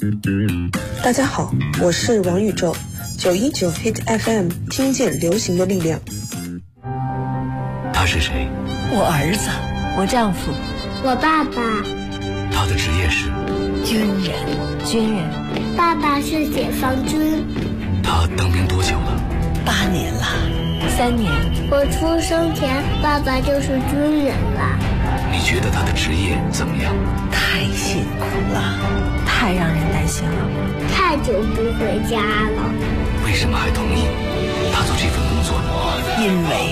大家好，我是王宇宙，919 Hit FM， 听见流行的力量。 他是谁？ 我儿子， 我丈夫， 我爸爸。 他的职业是军人。 爸爸是解放军。 他当兵多久了 ？8年了。 3年。 我出生前，爸爸就是军人了。 你觉得他的职业怎么样？ 太辛苦了， 太让人担心了。 太久不回家了。 为什么还同意他做这份工作呢？ 因为